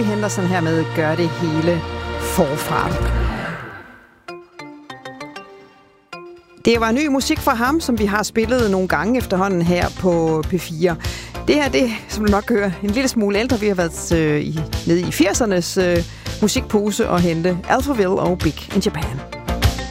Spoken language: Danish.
Louis Henderson her med Gør det hele forfra. Det var ny musik fra ham, som vi har spillet nogle gange efterhånden her på P4. Det her, det som du nok hører, en lille smule ældre. Vi har været nede i 80'ernes musikpose og hente Alphaville og Big in Japan.